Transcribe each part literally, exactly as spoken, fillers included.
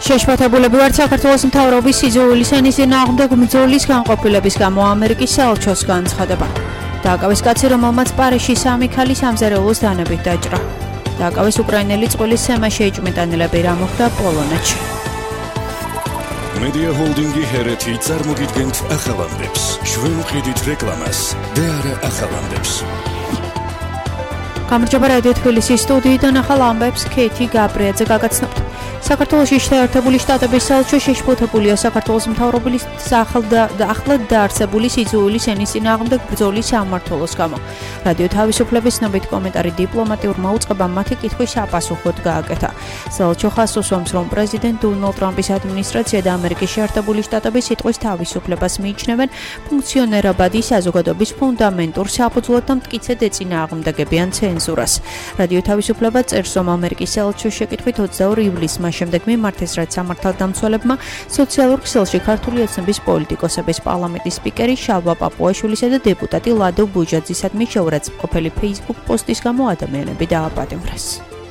შეშფოთებულები ვართ საქართველოს მთავრობის სიძულვის ენისწინააღმდეგ ბრძოლის განყოფილების გამო ამერიკის საელჩოს განცხადება. დააკავეს კაცი, რომელმაც პარიზში სამი ქალი სამზარეულოს დანებით დაჭრა. დააკავეს უკრაინელი წყვილის სემა შეიჭმიტანილები, რა მოხდა პოლონეთში. Media Holdingi ჰერეთი წარმოგიდგენთ ახალამდებს. ჩვენ ვყიდით რეკლამას და არა ახალამდებს. გამარჯობა რადიო თბილისის სტუდიიდან ახალ ამბებს ქეთი გაბრიაძე გაგაცნობთ. საქართველოში შეერთებული შტატების საელჩო შეშფოთებულია საქართველოს მთავრობის ახლად დაარსებული სიძულვის ენისწინააღმდეგ ბრძოლის სამმართველოს გამო. რადიო თავისუფლების ცნობით კომენტარი დიპლომატიურმა უწყებამ მათი კითხვის საპასუხოდ გააკეთა. საელჩო ხაზს უსვამს, რომ პრეზიდენტ დონალდ ტრამპის ადმინისტრაცია და ამერიკის შეერთებული შტატები სიტყვის თავისუფლებას მიიჩნევენ ფუნქციონირებადი საზოგადოების ფუნდამენტურ საფუძვლად და მტკიცედ ეწინააღმდეგებიან ცენზურას. რადიო თავისუფლება წერს, რომ ამერიკის საელჩოს შეკითხვით ოცდაორი ივლისს შემდეგ მიმართეს, რაც სამართალდამცველებმა სოციალურ ქსელში ქართული ოცნების პოლიტიკოსების პარლამენტის სპიკერი შალვა პაპუაშვილისა და დეპუტატი ლადო ბუჯაძისადმი შეურაცხმყოფელი Facebook პოსტის გამო ადამიანები დააპატიმრეს.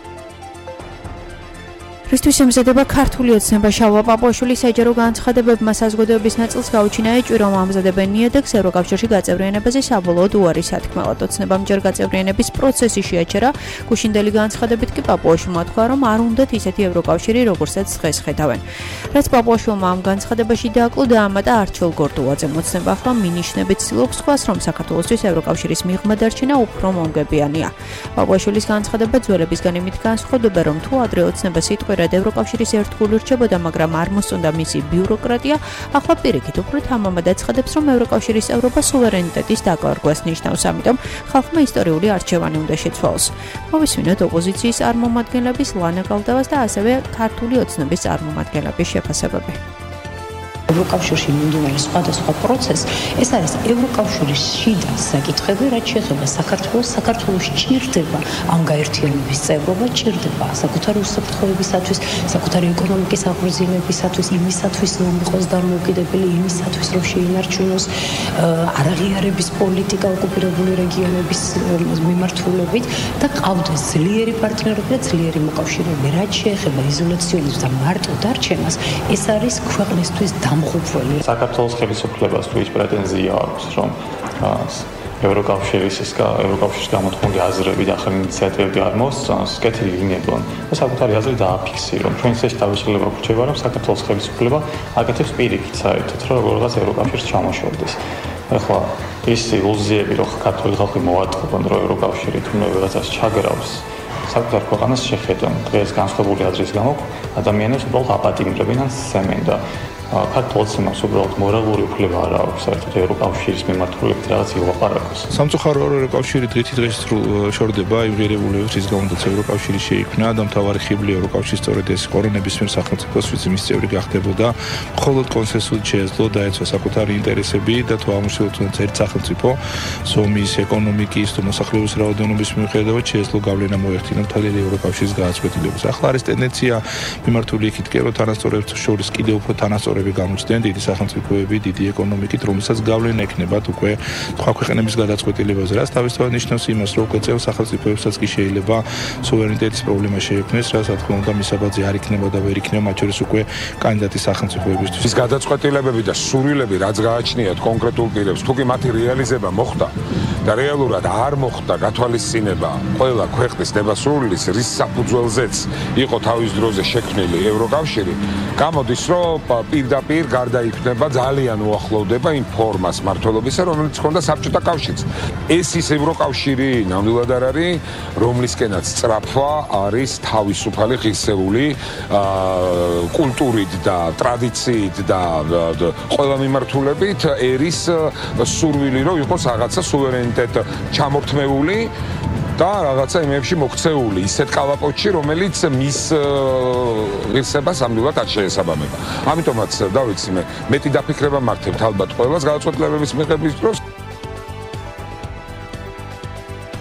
რისთვის ემზადება ქართული ოცნება შალვა პაპუაშვილის საჯარო განცხადებებმა საზოგადოების ნაწილს გაუჩინა ეჭვი, რომ ამზადებენ ნიადაგს ევროკავშირში გაწევრიანებაზე საბოლოოდ უარი სათქმელად. ოცნებამ ჯერ გაწევრიანების პროცესი შეაჩერა. გუშინდელი განცხადებით კი პაპუაშვილმა თქვა, რომ არ უნდათ ისეთი ევროკავშირი, როგორცაც დღეს ხედავენ. რაც პაპუაშვილმა ამ განცხადებაში დააკლო, დაამატა არჩილ გორდუაძემ. ოცნება ახლა მინიშნებით ცდილობს თქვას, რომ საქართველოსთვის ევროკავშირის მიღმა დარჩენა უფრო მომგებიანია. პაპუაშვილის განცხადება ძველებისგან იმით განსხვავდება, რომ თუ ადრე ოცნება სიტყვა ევროკავშირის ერთგული რჩებოდა, მაგრამ არ მოსწონდა მისი ბიუროკრატია, ახლა პირიქით უფრო თამამად აცხადებს, რომ ევროკავშირის წევრობა სუვერენიტეტის დაკარგვას ნიშნავს, ამიტომ ხალხმა ისტორიული არჩევანი უნდა შეცვალოს. მოვისმინოთ ოპოზიციის წარმომადგენლების ლანა კალდავას და ასევე ქართული ოცნების წარმომადგენლების შეფასებები. ევროკავშირში მიმდინარე სხვადასხვა პროცესი, ეს არის ევროკავშირის შიდა საკითხები, რაც შეეხება საქართველოს. საქართველოს ჭირდება ამ გაერთიანების წევრობა, ჭირდება საკუთარი უსაფრთხოებისათვის, საკუთარი ეკონომიკის აღორძინებისათვის, იმისათვის, რომ იყოს დამოუკიდებელი, იმისათვის, რომ შეინარჩუნოს არაღიარების პოლიტიკა ოკუპირებული რეგიონების მიმართულებით და ყავდეს ძლიერი პარტნიორები და ძლიერი მოკავშირეები. რაც შეეხება იზოლაციონიზმს და მარტო დარჩენას, ეს არის ქვეყნისთვის საქართველოს ხელისუფლებას თუ ის პრეტენზია აქვს, რომ ევროკავშირის ევროკავშირის გამოთქმული აზრები და ახალი ინიციატივები არ მოსწონს, კეთილი იქნებოდა და საკუთარი აზრი დააფიქსირონ. ჩვენ ისე თავისუფლება გვრჩება, რომ საქართველოს ხელისუფლება აკეთებს პირიქით საერთოდ, რომ როგორღაც ევროკავშირს ჩამოშორდეს. ახლა ის ილუზიები, რომ ქართული ხალხი მოატყობენ, რომ ევროკავშირი თუ რაღაცას ჩაგრავს, საკუთარ ქვეყანას შეხედონ. დღეს განსხვავებული აზრის გამო ადამიანებს უბრალოდ აპატიმრებენ ან სცემენ და ქართულ ოცნებას უბრალოდ მორალური უფლება არ აქვს საერთოდ ევროკავშირის მიმართულებით რაღაც ილაპარაკოს. სამწუხაროა, რომ ევროკავშირი დღითი დღეს შორდება იმ ღირებულებებს, რის გამოც ევროკავშირი შეიქმნა და მთავარი ხიბლი ევროკავშირის სწორედ ეს იყო, რომ ნებისმიერ სახელმწიფოს ვინც მის წევრი გახდებოდა, მხოლოდ კონსენსუსით შეეძლო დაეცვა საკუთარი ინტერესები და თუ ამუშავებთ ერთ სახელმწიფო ზომის, ეკონომიკის თუ მოსახლეობის რაოდენობის მიუხედავად შეეძლო გავლენა მოეხდინა მთელი ევროკავშირის გააცვეთილებას. ახლა არის ტენდენცია მიმართული იქითკენ, რომ თანასწორებს შორის კიდევ უფრო თანასწორ გამოჩნდნენ დიდი სახელმწიფოები, დიდი ეკონომიკით, რომელსაც გავლენა ექნებათ უკვე სხვა ქვეყნების გადაწყვეტილებაზე, რაც თავისთავად ნიშნავს იმას, რომ უკვე წევრ სახელმწიფოებსაც კი შეიძლება სუვერენიტეტის პრობლემა შეექმნეს, რაც რა თქმა უნდა მისაბაძი არ იქნება და ვერ იქნება, მათ შორის უკვე კანდიდატი სახელმწიფოებისთვის. ის გადაწყვეტილებები და სურვილები, რაც გააჩნიათ კონკრეტულ პირებს, თუ კი მათი რეალიზება მოხდა და რეალურად არ მოხდა გათვალისწინება ყველა ქვეყნის ნებასრულის, რის საფუძველზეც იყო თავის დროზე შექმნილი ევროკავშირი, გამოდის, რომ პირდაპირ გარდაიქმნება, ძალიან უახლოვდება იმ ფორმას მართლობისა, რომელიც ჰქონდა საბჭოთა კავშირს. ეს ის ევროკავშირი ნამდვილად არ არის, რომლისკენაც სწრაფვა არის თავისუფალი ღირსეული კულტურით და ტრადიციით და ყველა მიმართულებით ერის სურვილი, რომ იყოს რაღაცა სუვერენიტეტ ჩამორთმეული და რაღაცა იმებში მოქცეული ისეთ კალაპოტში, რომელიც მის ღირსებას ამდვილად არ შეესაბამება. ამიტომაც დავიცი მე მეტი დაფიქრება მართებთ ალბათ ყველას გადაწყვეტილებების მიღების დროს.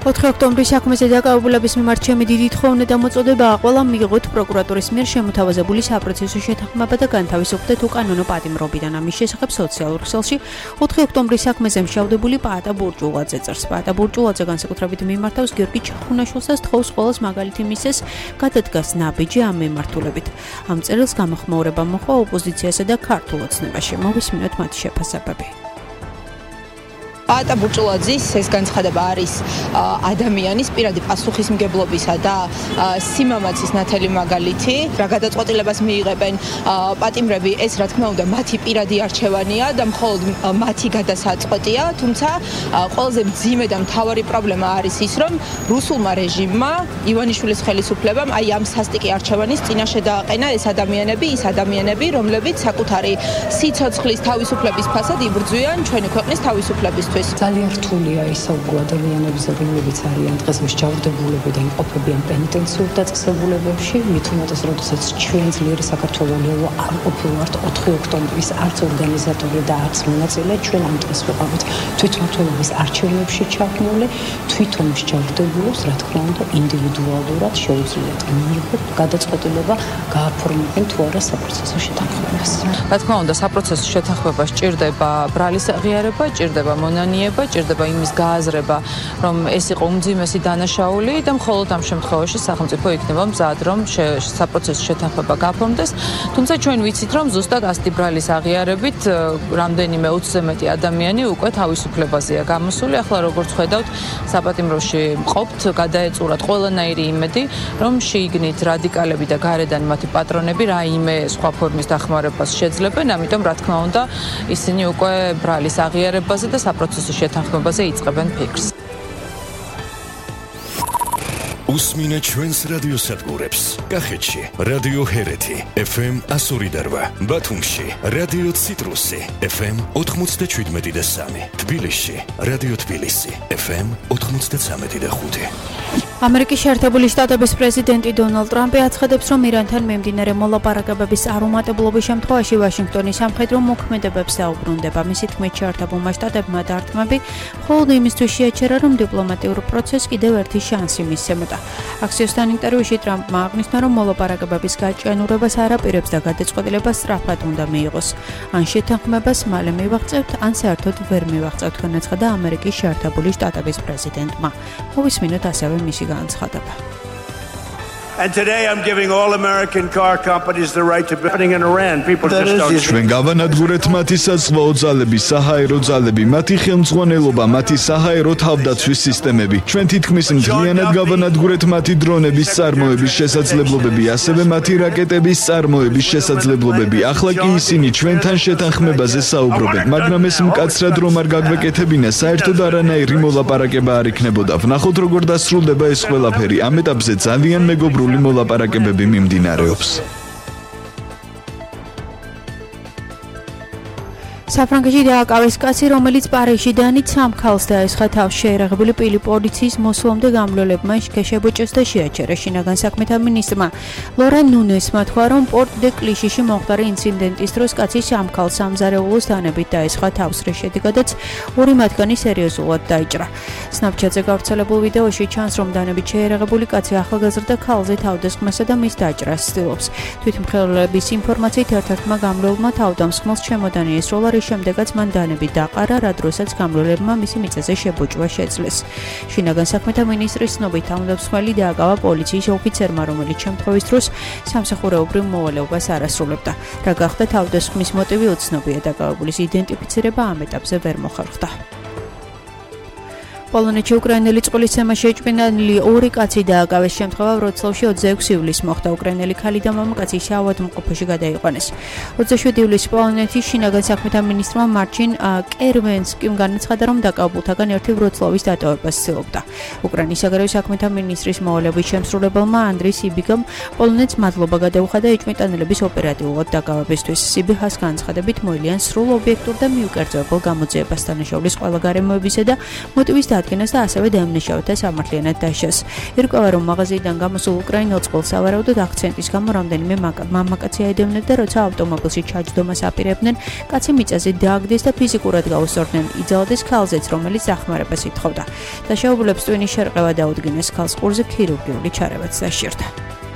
ოთხი ოქტომბრის საქმეზე დაკავებულების მიმართ ჩემი დიდი თხოვნა და მოწოდება ყველა მიიღოთ პროკურატურის მიერ შემოთავაზებული საპროცესო შეთანხმება და განთავისუფლდეთ უკანონო პატიმრობიდან. ამის შესახებ სოციალურ ქსელში ოთხი ოქტომბრის საქმეზე მშავდებული პაატა ბურჭულაძე წერს. პაატა ბურჭულაძე განსაკუთრებით მიმართავს გიორგი ჩახუნაშვილს და თხოვს ყველას მაგალითი მისცეს გადადგას ნაბიჯი ამ მიმართულებით. ამ წერილს გამოხმაურება მოჰყვა ოპოზიციასა და ქართულ ოცნებაში. მოვისმინოთ მათი შეფასებები. პაატა ბურჭულაძის ეს განცხადება არის ადამიანის პირადი პასუხისმგებლობისა და სიმამაცის ნათელი მაგალითი. რა გადაწყვეტილებას მიიღებენ პატიმრები, ეს რა თქმა უნდა მათი პირადი არჩევანია და მხოლოდ მათი გადასაწყვეტია, თუმცა ყველაზე მძიმე და მთავარი პრობლემა არის ის, რომ რუსულმა რეჟიმმა, ივანიშვილის ხელისუფლებამ აი ამ სასტიკი არჩევანის წინაშე დააყენა ეს ადამიანები, ის ადამიანები, რომლებიც საკუთარი სიცოცხლის თავისუფლების ფასად იბრძვიან ჩვენი ქვეყნის თავისუფლების. ძალიან რთულია ისაუბრო ადამიანებზე, რომლებიც არიან დღეს მსჯავრდებულები და იმყოფებიან პენიტენციურ დაწესებულებებში, მით უმეტეს, როდესაც ჩვენ ძლიერი საქართველოს არ ყოფილვართ ოთხი ოქტომბრის არც ორგანიზატორი და არც მონაწილე, ჩვენ ამ დღეს ვიყავით თვითმმართველობის არჩევნებში ჩაბმული, თვითონ მსჯავრდებულებს, რა თქმა უნდა, ინდივიდუალურად შეუძლიათ მიიღოთ გადაწყვეტილება, გააფორმებენ თუ არა საპროცესო შეთანხმებას. რა თქმა უნდა, საპროცესო შეთანხმება სჭირდება ბრალის აღიარება, სჭირდება მონანიება, ჭირდება იმის გააზრება, რომ ეს იყო უმძიმესი დანაშაული და მხოლოდ ამ შემთხვევაში სახელმწიფო იქნება მზად, რომ საპროცესო შეთანხმება გაფორმდეს. თუმცა ჩვენ ვიცით, რომ ზუსტად ასეთი ბრალის აღიარებით რამდენიმე ოცზე მეტი ადამიანი უკვე თავისუფლებაზეა გამოსული. ახლა როგორც ხედავთ, საპატიმროში მყოფთ, გადაეწურათ ყველანაირი იმედი, რომ შეიგნით რადიკალები და გარედან მათი პატრონები რაიმე სხვა ფორმის დახმარებას შეძლებენ, ამიტომ რა თქმა უნდა, ისინი უკვე ბრალის აღიარებაზე და საპროცესო შეთანხმებაზე იწყებენ ფიქრს. უსმინე ჩვენს რადიოსადგურებს. კახეთში რადიო ჰერეთი ეფ ემ εκατო ორი და რვა, ბათუმში რადიო ციტრუსი ეფ ემ ოთხმოცდაშვიდმეტი და სამი, თბილისში რადიო თბილისი ეფ ემ ოთხმოცდაცამეტი და ხუთი. ამერიკის შეერთებული შტატების პრეზიდენტი დონალდ ტრამპი აცხადებს, რომ ირანთან მიმდინარე მოლაპარაკებების არუმატებლობის შემთხვევაში ვაშინგტონი სამხედრო მოქმედებებს დაუბრუნდება. მისი თქმით, შეერთებულმა შტატებმა დარტყმები მხოლოდ იმისთვის შეაჩერა, რომ დიპლომატიურ პროცესს კიდევ ერთი შანსი მისცემოდა. აქსიოსთან ინტერვიუში ტრამპმა აღნიშნა, რომ მოლაპარაკებების გაჭიანურებას არ აპირებს და გადაწყვეტილება სწრაფად უნდა მიიღოს. ან შეთანხმებას მალე მივაღწევთ, ან საერთოდ ვერ მივაღწევთ, განაცხადა ამერიკის შეერთებული შტატების პრეზიდენტმა. მოვისმინოთ ასევე მისი განცხადება. And today I'm giving all American car companies the right to building in Iran. People just don't. ჩვენ გავანადგურეთ მათი საზღვაო ძალები, საჰაერო ძალები, მათი ხელმძღვანელობა, მათი საჰაერო თავდაცვის სისტემები. ჩვენ თითქმის მთლიანად გავანადგურეთ მათი დრონების წარმოების შესაძლებლობები, ასევე მათი რაკეტების წარმოების შესაძლებლობები. ახლა კი ისინი ჩვენთან შეთანხმებაზე საუბრობენ, მაგრამ ეს მკაცრად რომ არ გაგვეკეთებინა, საერთოდ არანაირი მოლაპარაკება არ იქნებოდა. ვნახოთ როგორ დასრულდება ეს ყველაფერი. ამ ეტაპზე ძალიან მეგობრული მოლაპარაკებები მიმდინარეობს. საფრანგეთში დააკავეს კაცი, რომელიც პარიზშიდანით სამ ქალს დაესხა თავს. შეერაღებული პილი პოლიციის მოსვლამდე გამლოლებმა შეშებოჭეს და შეაჩერეს. შინაგან საქმეთა მინისტრმა ლორან ნუნესმა თქვა, რომ პორტ დე კლიშიში მომხდარი ინციდენტის დროს კაცი სამ ქალს სამზარეულოს დანებით დაესხა თავს, რის შედეგადაც ორი მათგანი სერიოზულად დაიჭრა. სნაპჩატზე გავრცელებულ ვიდეოში ჩანს, რომ დანებით შეერაღებული კაცი ახალგაზრდა ქალზე თავდასხმასა და მის დაჭრას ცდილობს. თვითმხილველების ინფორმაციით ერთ-ერთმა გამლოებმა თავდამსხმელს ჩემოდანი ესროლა, რის შემდეგაც მან დანები დაყარა, რა დროსაც გამლოლებმა მისი მიწაზე შებოჭვა შეძლეს. შინაგან საქმეთა მინისტრის ცნობით, თავდამსხმელი დააკავა პოლიციის ოფიცერმა, რომელიც შემთხვევის დროს სამსახურეობრივ მოვალეობას არ ასრულებდა. რა გახდა თავდასხმის მოტივი უცნობია, დაკავებულის იდენტიფიცირება ამ ეტაპზე ვერ მოხერხდა. პოლონეთში უკრაინელი წყვილისცემაში ეჭვმიტანილი ორი კაცი დააკავეს. შემთხვევა ვროცლავში ოცდაექვსი ივლისს მოხდა. უკრაინელი ქალი და მამაკაცი საავადმყოფოში გადაიყვანეს. ოცდაშვიდი ივლისს პოლონეთის შინაგან საქმეთა მინისტრმა მარჩინ კერვენსკიმ განაცხადა, რომ დაკავებულთაგან ერთი ვროცლავის დატოვებას ცდილობდა. უკრაინის საგარეო საქმეთა მინისტრის მოვალეობის შემსრულებელმა ანდრეი სიბიგამ პოლონეთს მადლობა გადაუხადა ეჭვმიტანილების ოპერატიულად დაკავებისთვის. სიბიხას განცხადებით მოილიან სრულ ობიექტურ და მიუკერძოებელ გამოძიებას, დანაშაულის ყველა გარემოებისა და მოტივის ადგენას და ასევე დაემნაშავეთ და სამართლიანად დაშას. ირკვევა, რომ მაღაზიიდან გამოსულ უკრაინელ წყვილს სავარაუდოდ აქცენტის გამო რამდენიმე მამაკაცი აედევნებდა, როცა ავტომობილში ჩაჯდომას აპირებდნენ, კაცი მიწაზე დააგდეს და ფიზიკურად გაუსწორდნენ. იძალდეს ქალზეც, რომელიც დახმარებას ითხოვდა. დაშავებულებს ტვინის შერყევა დაუდგინეს, ქალს ყურზე ქირურგიული ჩარევაც დასჭირდა.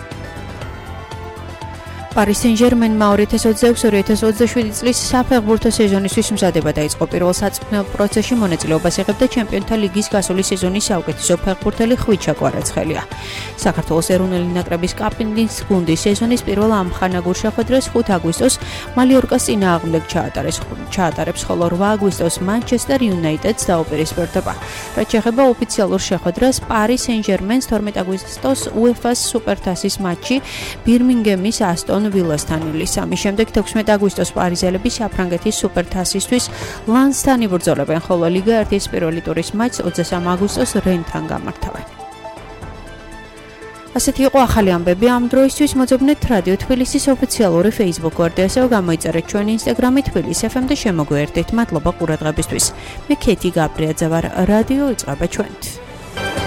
Paris Saint-Germain-მა ორი ათას ოცდაექვსი ორი ათას ოცდაშვიდი წლის საფეხბურთო სეზონისთვის მზადება დაიწყო. პირველ საწვრთნელ პროცესში მონაწილეობას იღებდა ჩემპიონთა ლიგის გასული სეზონის საუკეთესო ფეხბურთელი ხვიჩა კვარაცხელია. საქართველოს ეროვნული ნაკრების კაპიტნის გუნდი სეზონის პირველ ამხანაგურ შეხვედრას ხუთი აგვისტოს მალიორკას წინააღმდეგ ჩაატარეს. ჩაატარებს, ხოლო რვა აგვისტოს Manchester United-ს დაუპირისპირდება. რაც შეეხება ოფიციალურ შეხვედრას, Paris Saint-Germain-ს თორმეტი აგვისტოს UEFA-ს სუპერთასის მატჩი ბირმინგემის Aston ვილასთან ილის. ამის შემდეგ თექვსმეტი აგვისტოს პარიზელები საფრანგეთის სუპერთასისთვის ლანსთან იბრძოლებენ, ხოლო ლიგა ერთის პირველი ტურის მატჩს ოცდასამი აგვისტოს რენთან გამართავენ. ასეთი იყო ახალი ამბები ამ დროისთვის. მოძებნეთ რადიო თბილისის ოფიციალური Facebook გვერდი, ასევე გამოიწერეთ ჩვენი Instagram-ი თბილისი ეფ ემ და შემოგვიერთდით. მადლობა ყურადღებისთვის. მე ქეთი გაბრიაძე ვარ. რადიო იწყება ჩვენთ.